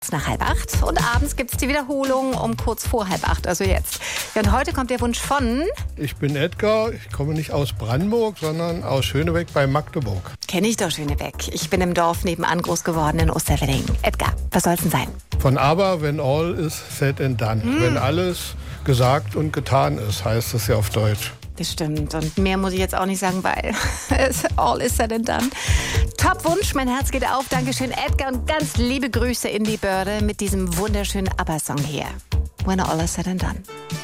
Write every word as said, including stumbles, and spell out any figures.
Nach halb acht und abends gibt es die Wiederholung um kurz vor halb acht, also jetzt. Ja, und heute kommt der Wunsch von... Ich bin Edgar, ich komme nicht aus Brandenburg, sondern aus Schönebeck bei Magdeburg. Kenn ich doch Schönebeck. Ich bin im Dorf nebenan groß geworden in Osterwedding. Edgar, was soll's denn sein? Von aber, when all is said and done. Hm. Wenn alles gesagt und getan ist, heißt es ja auf Deutsch. Das stimmt. Und mehr muss ich jetzt auch nicht sagen, weil all is said and done. Top-Wunsch, mein Herz geht auf. Dankeschön, Edgar. Und ganz liebe Grüße in die Börde mit diesem wunderschönen ABBA-Song hier. When all is said and done.